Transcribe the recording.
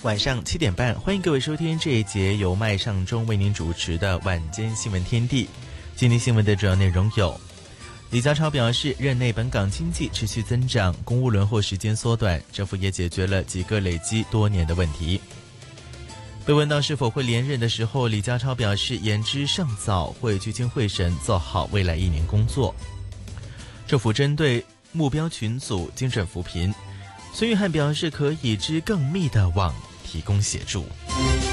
晚上7点半，欢迎各位收听这一节由麦尚中为您主持的晚间新闻天地。今天新闻的主要内容有：李家超表示，任内本港经济持续增长，公务轮候时间缩短，政府也解决了几个累积多年的问题。被问到是否会连任的时候，李家超表示言之尚早，会聚精会神做好未来1年工作。政府针对目标群组精准扶贫，孙玉菡表示可以织更密的网提供协助。